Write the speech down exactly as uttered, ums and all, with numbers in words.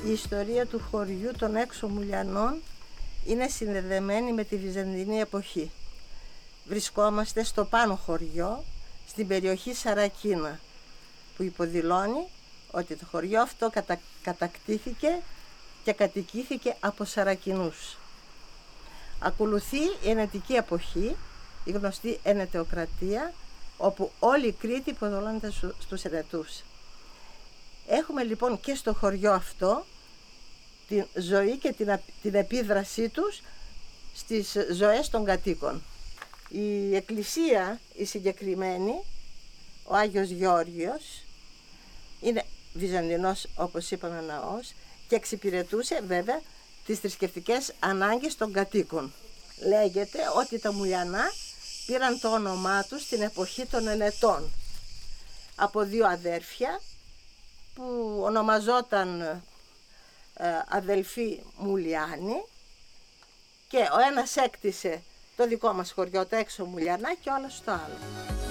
Η ιστορία του χωριού των έξω Μουλιανών είναι συνδεδεμένη με τη Βυζαντινή εποχή. Βρισκόμαστε στο πάνω χωριό, στην περιοχή Σαρακίνα, που υποδηλώνει ότι το χωριό αυτό κατα... κατακτήθηκε και κατοικήθηκε από Σαρακινούς. Ακολουθεί η Ενετική εποχή, η γνωστή Ενετεοκρατία, όπου όλη η Κρήτη υποδηλώνεται στους Ενετούς. Έχουμε λοιπόν και στο χωριό αυτό την ζωή και την, την επίδρασή τους στις ζωές των κατοίκων. Η εκκλησία, η συγκεκριμένη, ο Άγιος Γεώργιος, είναι βυζαντινός, όπως είπαμε, ναός και εξυπηρετούσε βέβαια τις θρησκευτικές ανάγκες των κατοίκων. Λέγεται ότι τα Μουλιανά πήραν το όνομά τους στην εποχή των Ενετών από δύο αδέρφια που ονομαζόταν ε, αδελφοί Μουλιάνοι, και ο ένας έκτισε το δικό μας χωριό, τα έξω Μουλιανά, και ο άλλος το άλλο.